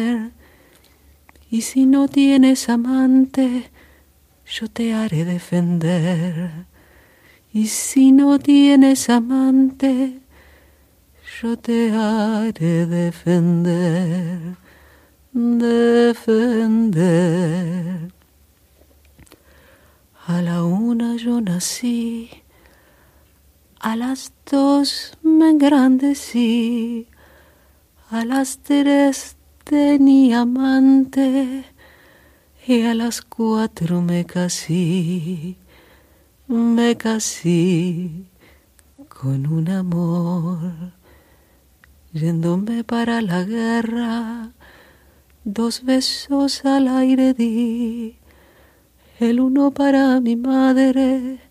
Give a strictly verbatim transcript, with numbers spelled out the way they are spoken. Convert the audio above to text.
Y si no tienes amante, yo te haré defender. Y si no tienes amante, yo te haré defender, defender. A la una yo nací, a las dos me engrandecí, a las tres tenía amante y a las cuatro me casé, me casé con un amor. Yéndome para la guerra, dos besos al aire di, el uno para mi madre